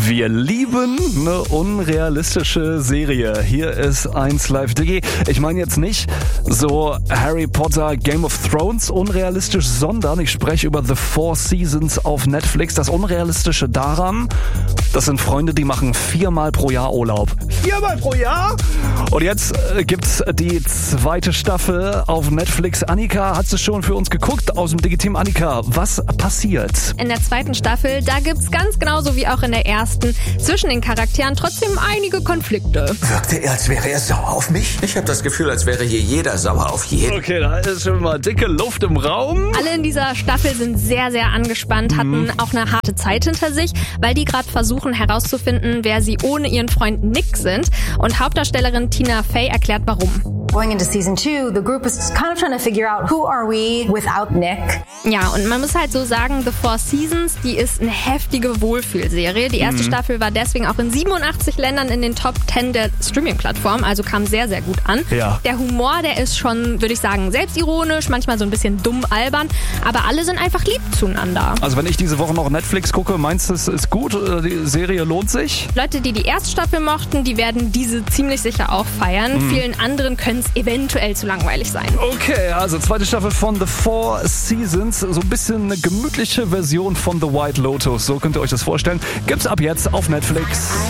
Wir lieben eine unrealistische Serie. Hier ist 1 Live Diggi. Ich meine jetzt nicht so Harry Potter, Game of Thrones unrealistisch, sondern ich spreche über The Four Seasons auf Netflix. Das Unrealistische daran, das sind Freunde, die machen 4-mal pro Jahr Urlaub. 4-mal pro Jahr? Und jetzt gibt's die zweite Staffel auf Netflix. Annika hat es schon für uns geguckt aus dem Digi-Team. Annika, was passiert? In der zweiten Staffel, da gibt's ganz genauso wie auch in der ersten zwischen den Charakteren trotzdem einige Konflikte. Wirkte er, als wäre er sauer auf mich? Ich habe das Gefühl, als wäre hier jeder sauer auf jeden. Okay, da ist schon mal dicke Luft im Raum. Alle in dieser Staffel sind sehr, sehr angespannt, hatten auch eine harte Zeit hinter sich, weil die gerade versuchen herauszufinden, wer sie ohne ihren Freund Nick sind. Und Hauptdarstellerin Tina Fey erklärt, warum. Going into season 2, the group is kind of trying to figure out who are we without Nick. Ja, und man muss halt so sagen, The Four Seasons, die ist eine heftige Wohlfühlserie. Die erste Staffel war deswegen auch in 87 Ländern in den Top 10 der Streaming-Plattform, also kam sehr, sehr gut an. Ja. Der Humor, der ist schon, würde ich sagen, selbstironisch, manchmal so ein bisschen dumm albern, aber alle sind einfach lieb zueinander. Also wenn ich diese Woche noch Netflix gucke, meinst du, es ist gut? Die Serie lohnt sich? Leute, die erste Staffel mochten, die werden diese ziemlich sicher auch feiern. Vielen anderen können es eventuell zu langweilig sein. Okay, also zweite Staffel von The Four Seasons. So ein bisschen eine gemütliche Version von The White Lotus. So könnt ihr euch das vorstellen. Gibt's ab jetzt auf Netflix.